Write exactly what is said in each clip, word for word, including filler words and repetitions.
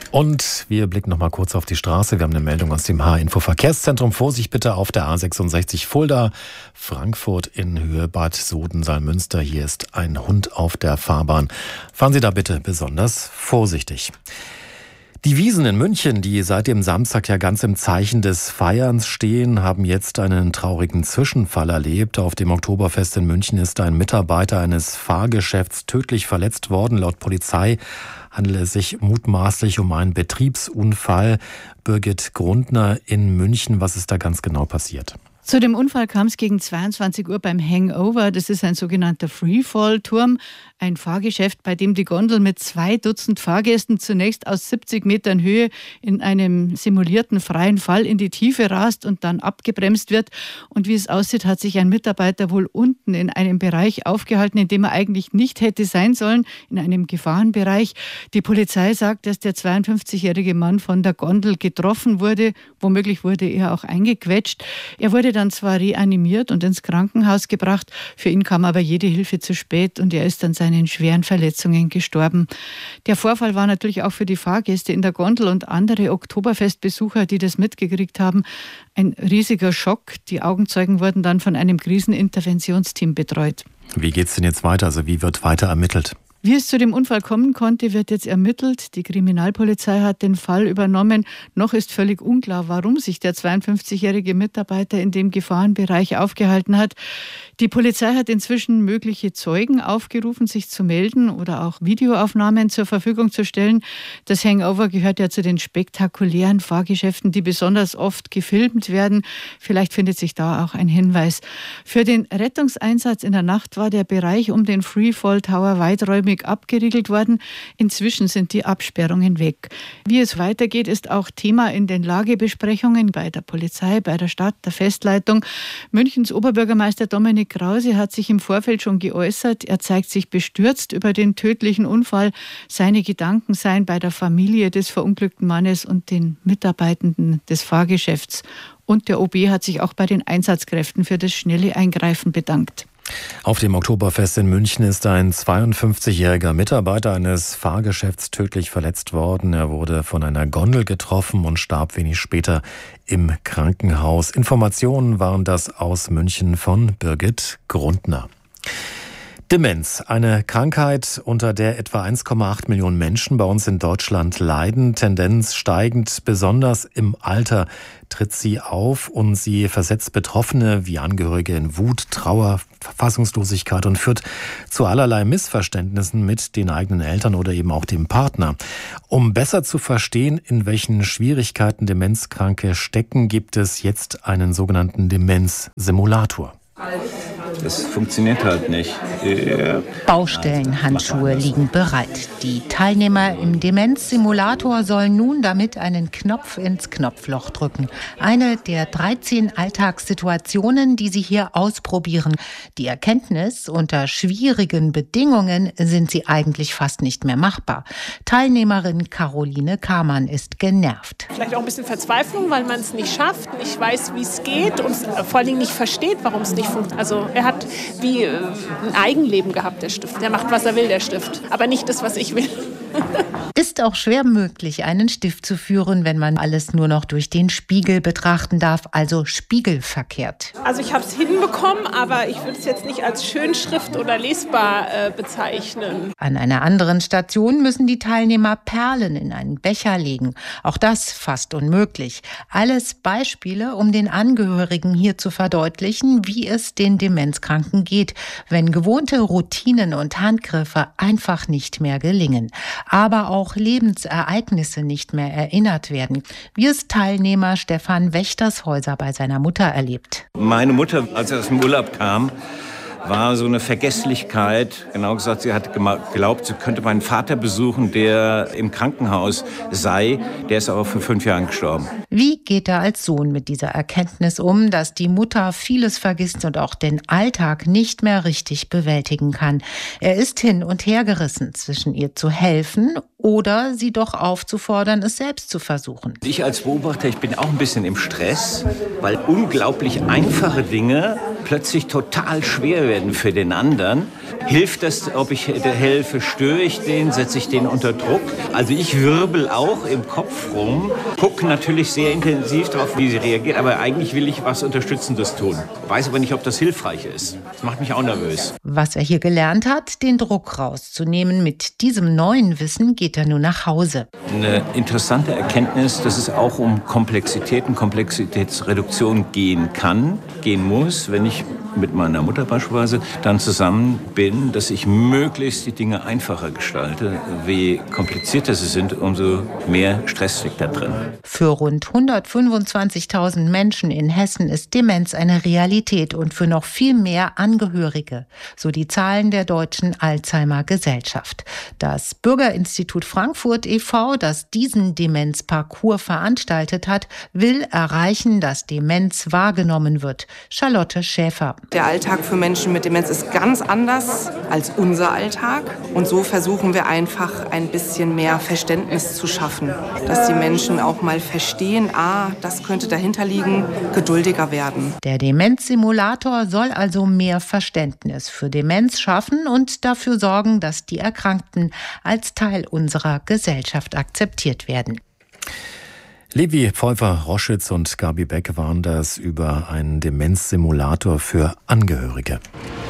Und wir blicken noch mal kurz auf die Straße. Wir haben eine Meldung aus dem H-Info-Verkehrszentrum. Vorsicht bitte auf der A sechsundsechzig Fulda, Frankfurt in Höhe Bad Soden-Salmünster. Hier ist ein Hund auf der Fahrbahn. Fahren Sie da bitte besonders vorsichtig. Die Wiesn in München, die seit dem Samstag ja ganz im Zeichen des Feierns stehen, haben jetzt einen traurigen Zwischenfall erlebt. Auf dem Oktoberfest in München ist ein Mitarbeiter eines Fahrgeschäfts tödlich verletzt worden. Laut Polizei handelt es sich mutmaßlich um einen Betriebsunfall. Birgit Grundner in München, was ist da ganz genau passiert? Zu dem Unfall kam es gegen zweiundzwanzig Uhr beim Hangover. Das ist ein sogenannter Freefall-Turm, ein Fahrgeschäft, bei dem die Gondel mit zwei Dutzend Fahrgästen zunächst aus siebzig Metern Höhe in einem simulierten freien Fall in die Tiefe rast und dann abgebremst wird. Und wie es aussieht, hat sich ein Mitarbeiter wohl unten in einem Bereich aufgehalten, in dem er eigentlich nicht hätte sein sollen, in einem Gefahrenbereich. Die Polizei sagt, dass der zweiundfünfzigjährige Mann von der Gondel getroffen wurde. Womöglich wurde er auch eingequetscht. Er wurde dann zwar reanimiert und ins Krankenhaus gebracht, für ihn kam aber jede Hilfe zu spät und er ist an seinen schweren Verletzungen gestorben. Der Vorfall war natürlich auch für die Fahrgäste in der Gondel und andere Oktoberfestbesucher, die das mitgekriegt haben, ein riesiger Schock. Die Augenzeugen wurden dann von einem Kriseninterventionsteam betreut. Wie geht's denn jetzt weiter? Also wie wird weiter ermittelt? Wie es zu dem Unfall kommen konnte, wird jetzt ermittelt. Die Kriminalpolizei hat den Fall übernommen. Noch ist völlig unklar, warum sich der zweiundfünfzigjährige Mitarbeiter in dem Gefahrenbereich aufgehalten hat. Die Polizei hat inzwischen mögliche Zeugen aufgerufen, sich zu melden oder auch Videoaufnahmen zur Verfügung zu stellen. Das Hangover gehört ja zu den spektakulären Fahrgeschäften, die besonders oft gefilmt werden. Vielleicht findet sich da auch ein Hinweis. Für den Rettungseinsatz in der Nacht war der Bereich um den Freefall Tower weiträumig abgeriegelt worden. Inzwischen sind die Absperrungen weg. Wie es weitergeht, ist auch Thema in den Lagebesprechungen bei der Polizei, bei der Stadt, der Festleitung. Münchens Oberbürgermeister Dominik Krause hat sich im Vorfeld schon geäußert. Er zeigt sich bestürzt über den tödlichen Unfall. Seine Gedanken seien bei der Familie des verunglückten Mannes und den Mitarbeitenden des Fahrgeschäfts. Und der O B hat sich auch bei den Einsatzkräften für das schnelle Eingreifen bedankt. Auf dem Oktoberfest in München ist ein zweiundfünfzigjähriger Mitarbeiter eines Fahrgeschäfts tödlich verletzt worden. Er wurde von einer Gondel getroffen und starb wenig später im Krankenhaus. Informationen waren das aus München von Birgit Grundner. Demenz, eine Krankheit, unter der etwa eins Komma acht Millionen Menschen bei uns in Deutschland leiden. Tendenz steigend, besonders im Alter tritt sie auf und sie versetzt Betroffene wie Angehörige in Wut, Trauer, Fassungslosigkeit und führt zu allerlei Missverständnissen mit den eigenen Eltern oder eben auch dem Partner. Um besser zu verstehen, in welchen Schwierigkeiten Demenzkranke stecken, gibt es jetzt einen sogenannten Demenz-Simulator. Das funktioniert halt nicht. Ja. Baustellenhandschuhe liegen bereit. Die Teilnehmer im Demenz-Simulator sollen nun damit einen Knopf ins Knopfloch drücken. Eine der dreizehn Alltagssituationen, die sie hier ausprobieren. Die Erkenntnis, unter schwierigen Bedingungen sind sie eigentlich fast nicht mehr machbar. Teilnehmerin Caroline Kamann ist genervt. Vielleicht auch ein bisschen Verzweiflung, weil man es nicht schafft, nicht weiß, wie es geht und vor allen Dingen nicht versteht, warum es nicht funktioniert. Also er hat wie äh, ein Eigenleben gehabt, der Stift. Der macht, was er will, der Stift. Aber nicht das, was ich will. Ist auch schwer möglich, einen Stift zu führen, wenn man alles nur noch durch den Spiegel betrachten darf, also spiegelverkehrt. Also ich habe es hinbekommen, aber ich würde es jetzt nicht als Schönschrift oder lesbar äh, bezeichnen. An einer anderen Station müssen die Teilnehmer Perlen in einen Becher legen. Auch das fast unmöglich. Alles Beispiele, um den Angehörigen hier zu verdeutlichen, wie es den Demenzkranken geht, wenn gewohnte Routinen und Handgriffe einfach nicht mehr gelingen. Aber auch Lebensereignisse nicht mehr erinnert werden, wie es Teilnehmer Stefan Wächtershäuser bei seiner Mutter erlebt. Meine Mutter, als sie aus dem Urlaub kam, war so eine Vergesslichkeit. Genau gesagt, sie hat geglaubt, sie könnte meinen Vater besuchen, der im Krankenhaus sei. Der ist aber vor fünf Jahren gestorben. Wie geht er als Sohn mit dieser Erkenntnis um, dass die Mutter vieles vergisst und auch den Alltag nicht mehr richtig bewältigen kann? Er ist hin und her gerissen, zwischen ihr zu helfen oder sie doch aufzufordern, es selbst zu versuchen. Ich als Beobachter, ich bin auch ein bisschen im Stress, weil unglaublich einfache Dinge plötzlich total schwer werden für den anderen. Hilft das, ob ich helfe? Störe ich den? Setze ich den unter Druck? Also ich wirbel auch im Kopf rum, gucke natürlich sehr intensiv darauf, wie sie reagiert, aber eigentlich will ich was Unterstützendes tun. Weiß aber nicht, ob das hilfreich ist. Das macht mich auch nervös. Was er hier gelernt hat, den Druck rauszunehmen. Mit diesem neuen Wissen geht er nun nach Hause. Eine interessante Erkenntnis, dass es auch um Komplexität und Komplexitätsreduktion gehen kann, gehen muss, wenn ich mit meiner Mutter beispielsweise dann zusammen bin, dass ich möglichst die Dinge einfacher gestalte. Je komplizierter sie sind, umso mehr Stress steckt da drin. Für rund hundertfünfundzwanzigtausend Menschen in Hessen ist Demenz eine Realität und für noch viel mehr Angehörige, so die Zahlen der Deutschen Alzheimer-Gesellschaft. Das Bürgerinstitut Frankfurt e V, das diesen Demenzparcours veranstaltet hat, will erreichen, dass Demenz wahrgenommen wird. Charlotte Schäfer. Der Alltag für Menschen mit Demenz ist ganz anders als unser Alltag. Und so versuchen wir einfach ein bisschen mehr Verständnis zu schaffen. Dass die Menschen auch mal verstehen, ah, das könnte dahinter liegen, geduldiger werden. Der Demenzsimulator soll also mehr Verständnis für Demenz schaffen und dafür sorgen, dass die Erkrankten als Teil unserer Gesellschaft akzeptiert werden. Levi Pfeuffer-Roschitz und Gabi Beck waren das über einen Demenzsimulator für Angehörige.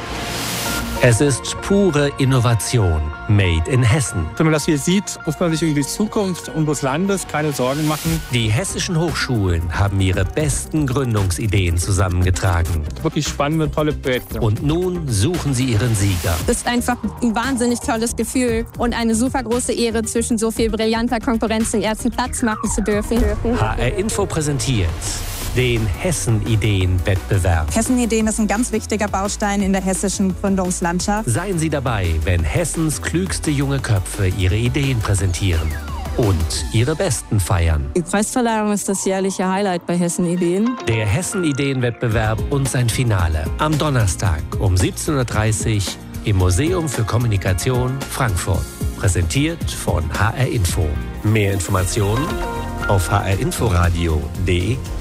Es ist pure Innovation, made in Hessen. Wenn man das hier sieht, muss man sich über die Zukunft unseres Landes keine Sorgen machen. Die hessischen Hochschulen haben ihre besten Gründungsideen zusammengetragen. Wirklich spannende, tolle Projekte. Und nun suchen sie ihren Sieger. Das ist einfach ein wahnsinnig tolles Gefühl und eine super große Ehre, zwischen so viel brillanter Konkurrenz den ersten Platz machen zu dürfen. H R Info präsentiert den Hessen-Ideen-Wettbewerb. Hessen-Ideen ist ein ganz wichtiger Baustein in der hessischen Gründungslandschaft. Seien Sie dabei, wenn Hessens klügste junge Köpfe ihre Ideen präsentieren und ihre besten feiern. Die Preisverleihung ist das jährliche Highlight bei Hessen-Ideen. Der Hessen-Ideen-Wettbewerb und sein Finale am Donnerstag um siebzehn Uhr dreißig im Museum für Kommunikation Frankfurt. Präsentiert von H R Info. Mehr Informationen auf h r inforadio punkt d e.